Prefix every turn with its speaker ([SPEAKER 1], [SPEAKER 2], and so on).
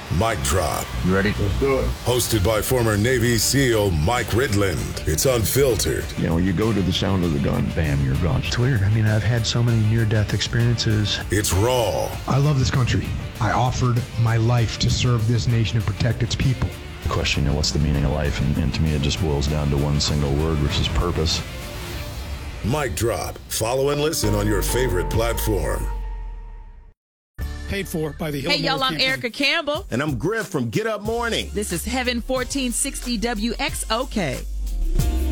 [SPEAKER 1] Mic Drop.
[SPEAKER 2] You ready?
[SPEAKER 3] Let's do it.
[SPEAKER 1] Hosted by former Navy SEAL Mike Ridland. It's unfiltered.
[SPEAKER 2] You know, you go to the sound of the gun, bam, you're gone.
[SPEAKER 4] It's weird. I mean, I've had so many near-death experiences.
[SPEAKER 1] It's raw.
[SPEAKER 5] I love this country. I offered my life to serve this nation and protect its people.
[SPEAKER 2] The question, you know, what's the meaning of life? And to me, it just boils down to one single word, which is purpose.
[SPEAKER 1] Mic Drop. Follow and listen on your favorite platform.
[SPEAKER 6] Paid for by the
[SPEAKER 7] Hey, y'all, I'm Erica Campbell.
[SPEAKER 8] And I'm Griff from Get Up Morning.
[SPEAKER 7] This is Heaven 1460 WXOK.